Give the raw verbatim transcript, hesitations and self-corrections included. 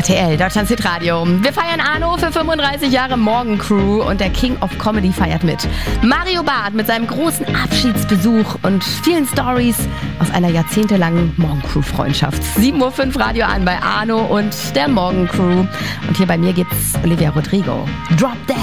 R T L, Deutschlands Hitradio. Wir feiern Arno für fünfunddreißig Jahre Morgencrew und der King of Comedy feiert mit. Mario Barth mit seinem großen Abschiedsbesuch und vielen Stories aus einer jahrzehntelangen Morgencrew-Freundschaft. sieben Uhr fünf Radio an bei Arno und der Morgencrew. Und hier bei mir gibt's Olivia Rodrigo. Drop Dead.